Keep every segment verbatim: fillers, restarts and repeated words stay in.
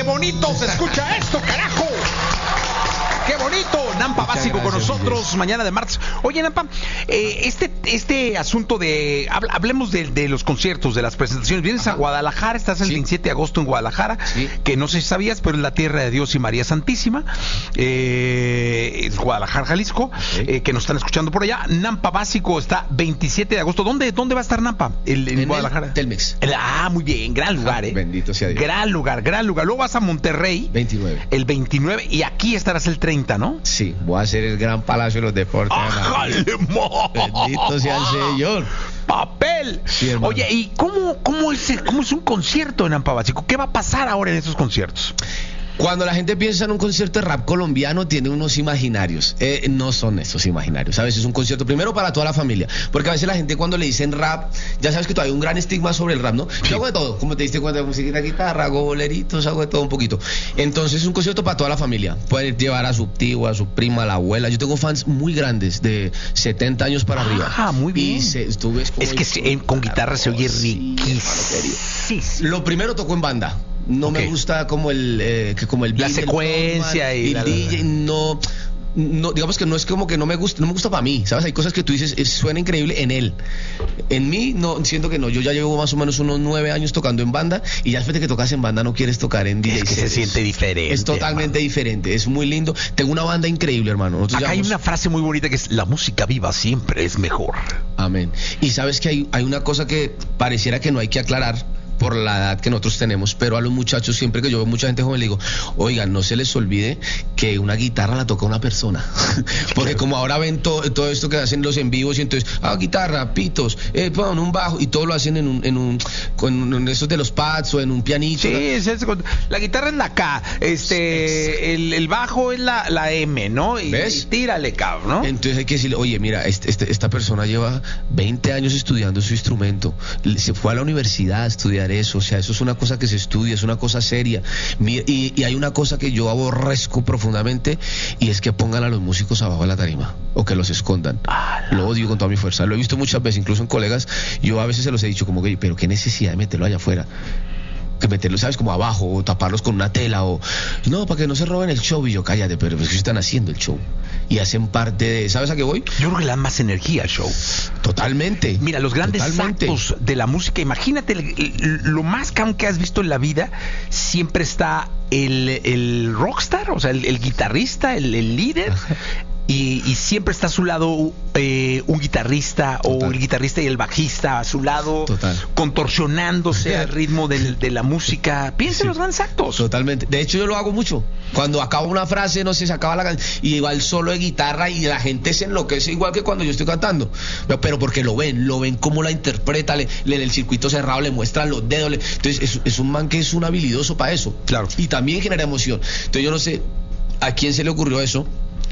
¡Qué bonito se escucha esto, carajo! ¡Qué bonito! Nampa Muchas Básico gracias, con nosotros, Luis. mañana de martes. Oye, Nampa, eh, este, este asunto de... habl- Hablemos de, de los conciertos, de las presentaciones. Vienes a Guadalajara, estás el Sí. veintisiete de agosto en Guadalajara, Sí. que no sé si sabías, pero es la tierra de Dios y María Santísima. Eh, es Guadalajara, Jalisco, eh, que nos están escuchando por allá. Nampa Básico está veintisiete de agosto. ¿Dónde, dónde va a estar Nampa? El- en, En el Guadalajara. Telmex. El- ah, muy bien, gran lugar, ¿eh? Bendito sea Dios. Gran lugar, gran lugar. Luego vas a Monterrey. veintinueve. El veintinueve y aquí estarás el treinta, ¿no? Sí, voy a hacer el gran Palacio de los Deportes. ¡Ájale, mo! Bendito sea el Señor. ¡Papel! Sí, hermano. Oye, ¿y cómo, cómo, es, cómo es un concierto en Nampa Básico? ¿Qué va a pasar ahora en esos conciertos? Cuando la gente piensa en un concierto de rap colombiano, tiene unos imaginarios. Eh, no son esos imaginarios. A veces es un concierto primero para toda la familia. Porque a veces la gente cuando le dicen rap, ya sabes que todavía hay un gran estigma sobre el rap, ¿no? Yo hago de todo. Como te diste cuenta, musiquita, guitarra, hago boleritos, hago de todo un poquito. Entonces es un concierto para toda la familia. Pueden llevar a su tío, a su prima, a la abuela. Yo tengo fans muy grandes, de setenta años para arriba. Ah, muy bien. Y se, tú ves cómo Es que se- con guitarra se oye Sí, riquísimo. Lo primero tocó en banda. No Ok. me gusta como el eh, que como el La beat del secuencia frontman, y el la- D J no no digamos que no es como que no me gusta, no me gusta para mí, ¿sabes? Hay cosas que tú dices, es- suena increíble en él. En mí no siento que no, yo ya llevo más o menos unos nueve años tocando en banda y ya después de que tocas en banda no quieres tocar en D J. Es que se siente diferente, Es totalmente hermano. diferente, es muy lindo. Tengo una banda increíble, hermano. Nosotros Acá hay llevamos- una frase muy bonita que es: la música viva siempre es mejor. Amén. Y sabes que hay, hay una cosa que pareciera que no hay que aclarar por la edad que nosotros tenemos, pero a los muchachos, siempre que yo veo mucha gente joven, le digo, oigan, no se les olvide que una guitarra la toca una persona. Porque como ahora ven to- todo esto que hacen los en vivos, y entonces, ah, guitarra, pitos, eh, pon un bajo, y todo lo hacen en un, en un, con en esos de los pads o en un pianito. Sí, ¿no? es- es- la guitarra es la K, este, el, el bajo es la, la M, ¿no? Y, ¿Ves? y tírale, cabrón, ¿no? Entonces hay que decirle, oye, mira, este, este- esta persona lleva veinte años estudiando su instrumento, se fue a la universidad a estudiar eso, o sea, eso es una cosa que se estudia, es una cosa seria. Mi- Y, y hay una cosa que yo aborrezco profundamente, y es que pongan a los músicos abajo de la tarima, o que los escondan. Lo odio con toda mi fuerza, lo he visto muchas veces, incluso en colegas, yo a veces se los he dicho como que, pero qué necesidad de meterlo allá afuera, que meterlos, ¿sabes? Como abajo, o taparlos con una tela, o no, para que no se roben el show. Y yo, cállate, pero es que están haciendo el show y hacen parte de, ¿sabes a qué voy? Yo creo que le dan más energía al show. Totalmente. Mira, los grandes Totalmente. actos de la música, imagínate, el- el- lo más cabrón que has visto en la vida, siempre está el, el rockstar, o sea, el, el guitarrista, el, el líder, y, y siempre está a su lado eh, un guitarrista, Total. o el guitarrista y el bajista a su lado, Total. contorsionándose al ritmo del- de la música. Piensa Sí. en los grandes actos. Totalmente. De hecho, yo lo hago mucho. Cuando acabo una frase, no sé, se acaba la canción y va el solo de guitarra y la gente se enloquece igual que cuando yo estoy cantando. Pero, pero porque lo ven, lo ven cómo la interpreta, le, le- en el circuito cerrado le muestran los dedos. le- entonces, es, es un man que es un habilidoso para eso. Claro. Y también genera emoción. Entonces, yo no sé a quién se le ocurrió eso,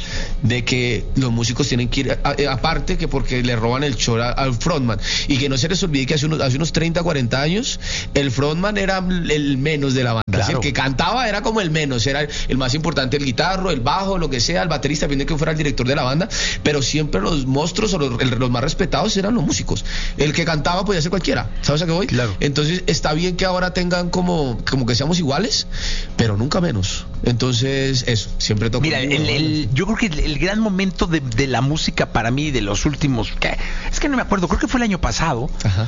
de que los músicos tienen que ir a- a- aparte, que porque le roban el show a- al frontman, y que no se les olvide que hace unos, hace unos treinta, cuarenta años el frontman era el menos de la banda. Claro. Así, el que cantaba era como el menos, era el, el más importante, el guitarro, el bajo, lo que sea, el baterista, depende de que fuera el director de la banda, pero siempre los monstruos o los, el- los más respetados eran los músicos. El que cantaba podía ser cualquiera, ¿sabes a qué voy? Claro. Entonces está bien que ahora tengan como, como que seamos iguales, pero nunca menos. Entonces eso, siempre toca. Mira, el, el- yo creo que el, el gran momento de, de la música para mí de los últimos, ¿qué? Es que no me acuerdo, creo que fue el año pasado, Ajá.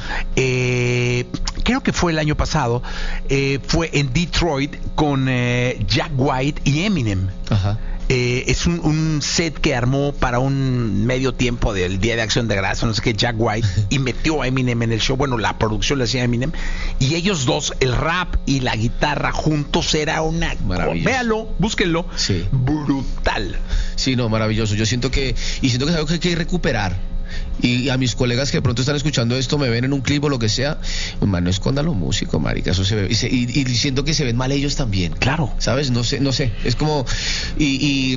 eh, creo que fue el año pasado, eh, fue en Detroit con eh, Jack White y Eminem. Ajá. Eh, es un, un set que armó para un medio tiempo del Día de Acción de Gracias, no sé qué, Jack White, y metió a Eminem en el show. Bueno, la producción la hacía Eminem, y ellos dos, el rap y la guitarra juntos, era una... Maravilloso. Véalo, búsquenlo. Sí. Brutal. Sí, no, maravilloso. Yo siento que, y siento que es algo que hay que recuperar. Y a mis colegas que de pronto están escuchando esto, me ven en un clip o lo que sea, man, no escondan los músicos, marica, eso se ve. Y, se- y- y siento que se ven mal ellos también. Claro. ¿Sabes? No sé, no sé. Es como. Y, y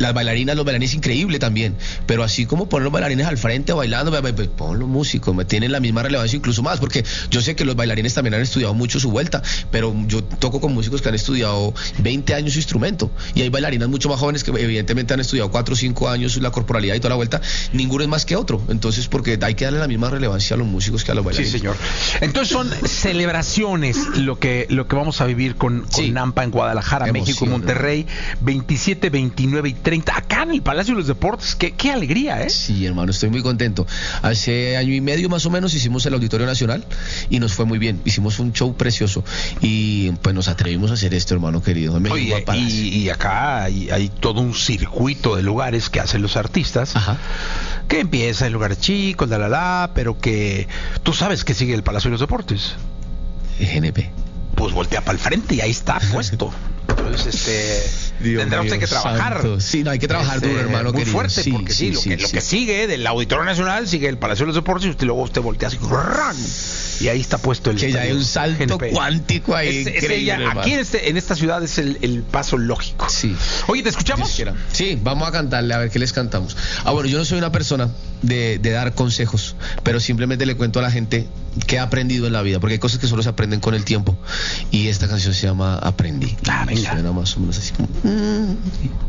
las bailarinas, los bailarines, increíble también, pero así como poner los bailarines al frente bailando, pues pon los músicos, me tienen la misma relevancia, incluso más, porque yo sé que los bailarines también han estudiado mucho su vuelta, pero yo toco con músicos que han estudiado veinte años su instrumento, y hay bailarinas mucho más jóvenes que evidentemente han estudiado cuatro o cinco años la corporalidad y toda la vuelta, ninguno es más que otro, entonces porque hay que darle la misma relevancia a los músicos que a los bailarines. Sí, señor. Entonces son celebraciones lo que, lo que vamos a vivir con, con Sí. Nampa en Guadalajara, Emoción, México y Monterrey, veintisiete, veintinueve y treinta, acá en el Palacio de los Deportes. Qué, qué alegría, ¿eh? Sí, hermano, estoy muy contento. Hace año y medio más o menos hicimos el Auditorio Nacional y nos fue muy bien. Hicimos un show precioso y pues nos atrevimos a hacer esto, hermano querido. En México, Oye, al Palacio. y, y acá hay, hay todo un circuito de lugares que hacen los artistas, Ajá. que empieza en lugares chicos, la la la, pero que tú sabes que sigue el Palacio de los Deportes. G N P. Pues voltea para el frente y ahí está puesto. Entonces, este, Dios tendrá usted mío, que trabajar. santo. Sí, no, hay que trabajar Este, duro, hermano muy querido. fuerte, Sí, porque sí, sí, lo, sí, que, lo sí. que sigue del Auditorio Nacional sigue el Palacio de los Deportes y usted luego usted voltea así ¡ran! Y ahí está puesto el Que ya hay un salto G N P. cuántico ahí. Es- es increíble, ella- hermano. aquí en, este, en esta ciudad es el, el paso lógico. Sí. Oye, ¿te escuchamos? Dios quiera. Sí, vamos a cantarle, a ver qué les cantamos. Ah, bueno, yo no soy una persona de, de dar consejos, pero simplemente le cuento a la gente qué he aprendido en la vida, porque hay cosas que solo se aprenden con el tiempo. Y esta canción se llama Aprendí. Ah, venga. Suena más o menos así como...